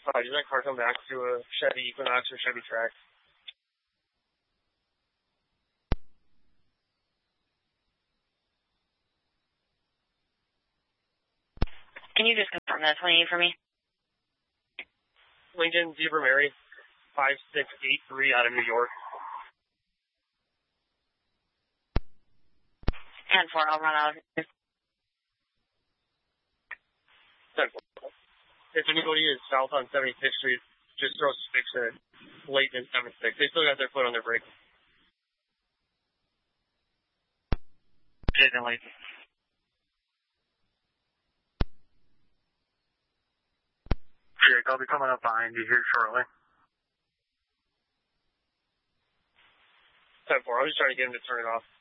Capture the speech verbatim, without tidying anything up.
five, does that car come back to a Chevy Equinox or Chevy Trax? Can you just confirm that twenty-eight for me? Lincoln Zebra Mary, five six eight three out of New York. ten four, I'll run out. ten four. If anybody is south on seventy-sixth Street, just throw sticks in it. Late in seventy-six. They still got their foot on their brake. Jason Lake. Jake, I'll be coming up behind you here shortly. ten four, I was just trying to get him to turn it off.